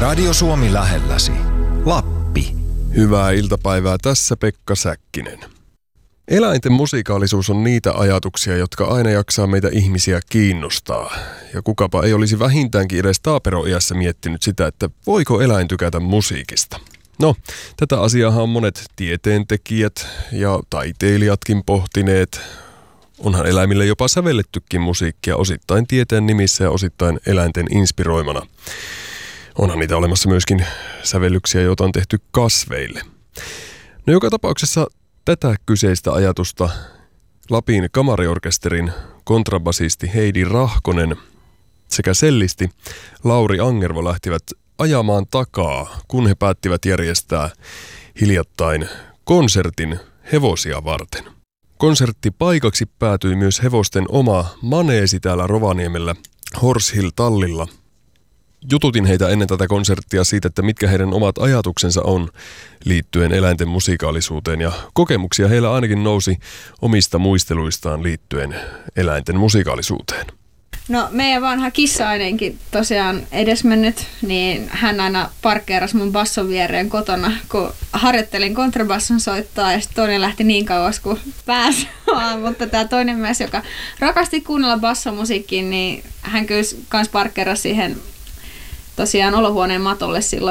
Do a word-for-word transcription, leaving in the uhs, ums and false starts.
Radio Suomi lähelläsi. Lappi. Hyvää iltapäivää, tässä Pekka Säkkinen. Eläinten musikaalisuus on niitä ajatuksia, jotka aina jaksaa meitä ihmisiä kiinnostaa. Ja kukapa ei olisi vähintäänkin edes taaperoiässä miettinyt sitä, että voiko eläin tykätä musiikista. No, tätä asiaahan on monet tieteentekijät ja taiteilijatkin pohtineet. Onhan eläimille jopa sävellettykin musiikkia osittain tieteen nimissä ja osittain eläinten inspiroimana. Onhan niitä olemassa myöskin sävellyksiä, joita on tehty kasveille. No joka tapauksessa tätä kyseistä ajatusta Lapin kamariorkesterin kontrabasisti Heidi Rahkonen sekä sellisti Lauri Angervo lähtivät ajamaan takaa, kun he päättivät järjestää hiljattain konsertin hevosia varten. Konserttipaikaksi päätyi myös hevosten oma maneesi täällä Rovaniemellä Horse Hill Tallilla. Jututin heitä ennen tätä konserttia siitä, että mitkä heidän omat ajatuksensa on liittyen eläinten musikaalisuuteen, ja kokemuksia heillä ainakin nousi omista muisteluistaan liittyen eläinten musikaalisuuteen. No meidän vanha kissa-aineenkin tosiaan edesmennyt, niin hän aina parkkeerasi mun basson viereen kotona, kun harjoittelin kontrabasson soittaa, ja sitten toinen lähti niin kauas kuin pääsi vaan. Mutta tämä toinen mies, joka rakasti kuunnella bassomusiikkiin, niin hän kyllä kans parkkeerasi siihen tosiaan olohuoneen matolle silloin